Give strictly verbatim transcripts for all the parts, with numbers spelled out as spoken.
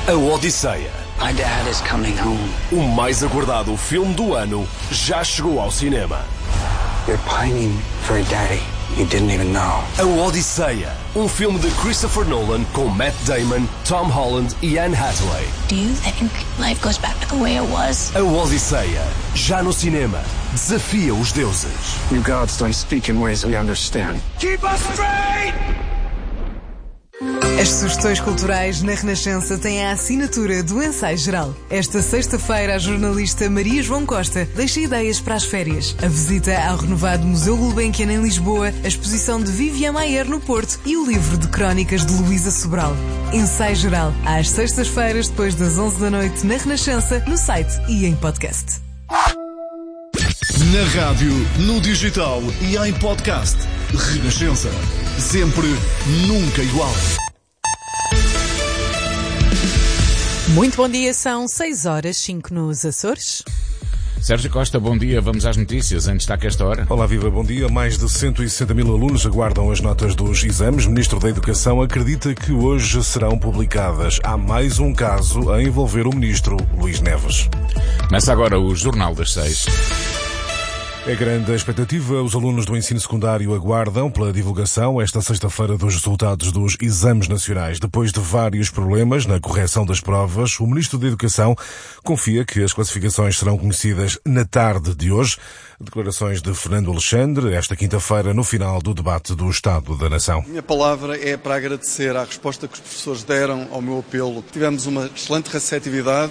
A Odisseia. My dad is coming home. O mais aguardado filme do ano já chegou ao cinema. You're pining for a daddy you didn't even know. A Odisseia. Um filme de Christopher Nolan com Matt Damon, Tom Holland e Anne Hathaway. Do you think life goes back to the way it was? A Odisseia. Já no cinema. Desafia os deuses. You gods don't speak in ways we understand. Keep us straight! As sugestões culturais na Renascença têm a assinatura do Ensaio Geral. Esta sexta-feira, a jornalista Maria João Costa deixa ideias para as férias. A visita ao renovado Museu Gulbenkian em Lisboa, a exposição de Vivian Maier no Porto e o livro de crónicas de Luísa Sobral. Ensaio Geral, às sextas-feiras, depois das onze da noite, na Renascença, no site e em podcast. Na rádio, no digital e em podcast. Renascença. Sempre, nunca igual. Muito bom dia, são seis horas, cinco nos Açores. Sérgio Costa, bom dia. Vamos às notícias. Em destaque esta hora. Olá, viva, bom dia. Mais de cento e sessenta mil alunos aguardam as notas dos exames. O Ministro da Educação acredita que hoje serão publicadas. Há mais um caso a envolver o Ministro Luís Neves. Começa agora o Jornal das Seis. É grande a expectativa. Os alunos do ensino secundário aguardam pela divulgação esta sexta-feira dos resultados dos exames nacionais. Depois de vários problemas na correção das provas, o Ministro da Educação confia que as classificações serão conhecidas na tarde de hoje. Declarações de Fernando Alexandre, esta quinta-feira, no final do debate do Estado da Nação. A minha palavra é para agradecer à resposta que os professores deram ao meu apelo. Tivemos uma excelente receptividade.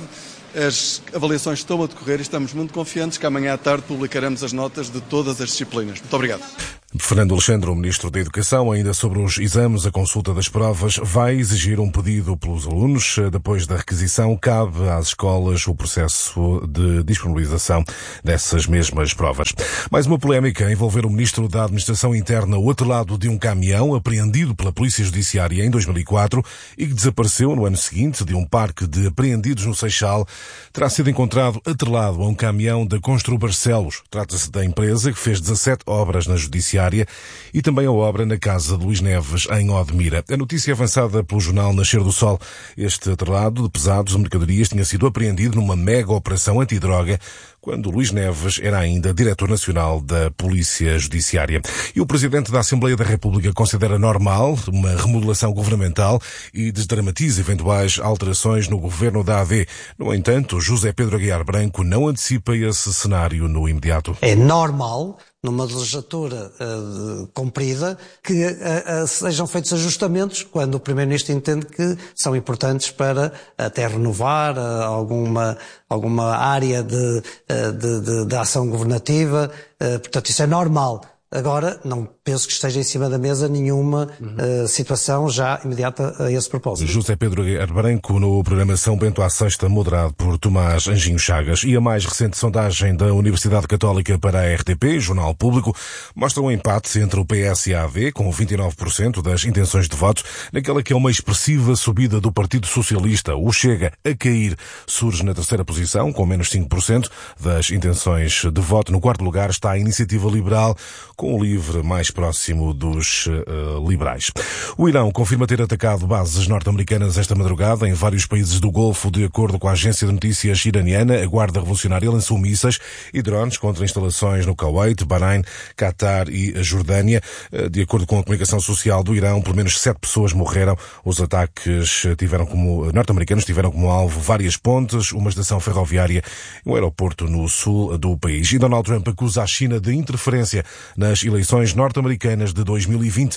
As avaliações estão a decorrer e estamos muito confiantes que amanhã à tarde publicaremos as notas de todas as disciplinas. Muito obrigado. Fernando Alexandre, o Ministro da Educação, ainda sobre os exames, a consulta das provas, vai exigir um pedido pelos alunos. Depois da requisição, cabe às escolas o processo de disponibilização dessas mesmas provas. Mais uma polémica a envolver o Ministro da Administração Interna, o atrelado de um caminhão apreendido pela Polícia Judiciária em dois mil e quatro e que desapareceu no ano seguinte de um parque de apreendidos no Seixal, terá sido encontrado atrelado a um caminhão da Constru Barcelos. Trata-se da empresa que fez dezassete obras na Judiciária e também a obra na casa de Luís Neves, em Odmira. A notícia avançada pelo jornal Nascer do Sol. Este atrelado de pesados de mercadorias tinha sido apreendido numa mega operação antidroga quando Luís Neves era ainda Diretor Nacional da Polícia Judiciária. E o Presidente da Assembleia da República considera normal uma remodelação governamental e desdramatiza eventuais alterações no governo da A D. No entanto, José Pedro Aguiar Branco não antecipa esse cenário no imediato. É normal, numa legislatura uh, comprida, que uh, uh, sejam feitos ajustamentos quando o Primeiro-Ministro entende que são importantes para até renovar uh, alguma, alguma área de, uh, de, de, de ação governativa. Uh, portanto, isso é normal. Agora, não penso que esteja em cima da mesa nenhuma uhum. uh, situação já imediata a esse propósito. José Pedro Aguiar Branco no programa São Bento à Sexta, moderado por Tomás Anjinho Chagas. E a mais recente sondagem da Universidade Católica para a R T P, Jornal Público, mostra um empate entre o P S e a A D, com vinte e nove por cento das intenções de voto, naquela que é uma expressiva subida do Partido Socialista. O Chega a cair surge na terceira posição, com menos cinco por cento das intenções de voto. No quarto lugar está a Iniciativa Liberal, com o LIVRE mais próximo dos uh, liberais. O Irão confirma ter atacado bases norte-americanas esta madrugada em vários países do Golfo. De acordo com a agência de notícias iraniana, a Guarda Revolucionária lançou mísseis e drones contra instalações no Kuwait, Bahrein, Qatar e a Jordânia. Uh, de acordo com a comunicação social do Irão, pelo menos sete pessoas morreram. Os ataques tiveram como, norte-americanos tiveram como alvo várias pontes, uma estação ferroviária e um aeroporto no sul do país. E Donald Trump acusa a China de interferência nas eleições norte-americanas de dois mil e vinte.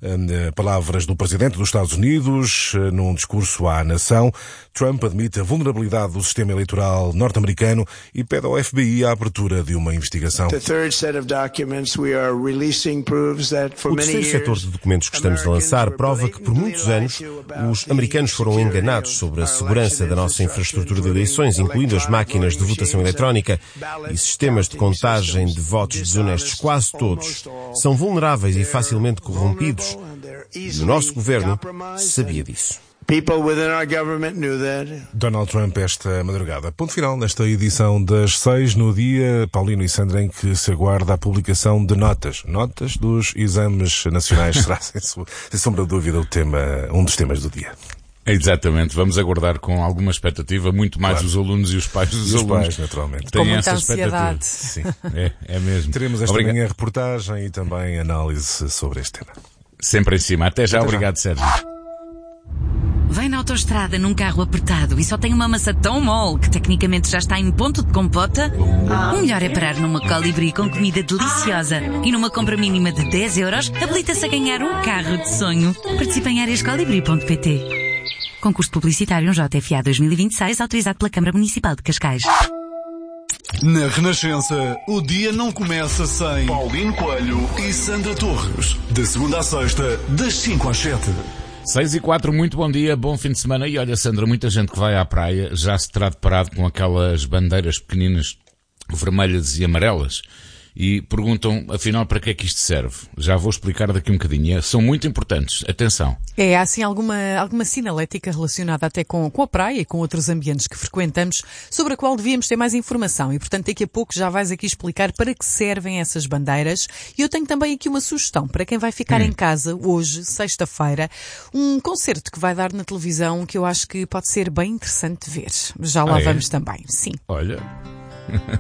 Palavras do presidente dos Estados Unidos num discurso à nação. Trump admite a vulnerabilidade do sistema eleitoral norte-americano e pede ao F B I a abertura de uma investigação. O terceiro setor de documentos que estamos a lançar prova que por muitos anos os americanos foram enganados sobre a segurança da nossa infraestrutura de eleições, incluindo as máquinas de votação eletrónica e sistemas de contagem de votos desonestos. Quase todos são vulneráveis e facilmente corrompidos. E o nosso governo sabia disso. Donald Trump esta madrugada. Ponto final nesta edição das seis, no dia, Paulino e Sandra, em que se aguarda a publicação de notas. Notas dos exames nacionais será, sem sombra de dúvida, o tema, um dos temas do dia. Exatamente, vamos aguardar com alguma expectativa, muito mais claro. Os alunos e os pais dos e os alunos. Pais, naturalmente. Têm com muita essa ansiedade. Sim, é, é mesmo. Teremos esta Obrigado. manhã reportagem e também análise sobre este tema. Sempre em cima. Até já, Até obrigado, já. Sérgio. Vem na autoestrada num carro apertado e só tem uma massa tão mole que tecnicamente já está em ponto de compota? O melhor é parar numa Colibri com comida deliciosa e numa compra mínima de dez euros habilita-se a ganhar um carro de sonho. Participe em áreas colibri ponto pt. Concurso publicitário J F A dois mil e vinte e seis autorizado pela Câmara Municipal de Cascais. Na Renascença, o dia não começa sem Paulino Coelho e Sandra Torres. De segunda à sexta, das cinco às sete. seis e quatro, muito bom dia, bom fim de semana. E olha, Sandra, muita gente que vai à praia já se terá deparado com aquelas bandeiras pequeninas, vermelhas e amarelas, e perguntam, afinal, para que é que isto serve? Já vou explicar daqui um bocadinho. São muito importantes. Atenção. É, há assim alguma, alguma sinalética relacionada até com, com a praia e com outros ambientes que frequentamos, sobre a qual devíamos ter mais informação. E, portanto, daqui a pouco já vais aqui explicar para que servem essas bandeiras. E eu tenho também aqui uma sugestão para quem vai ficar hum. em casa hoje, sexta-feira, um concerto que vai dar na televisão que eu acho que pode ser bem interessante de ver. Já lá ah, é? vamos também. Sim. Olha...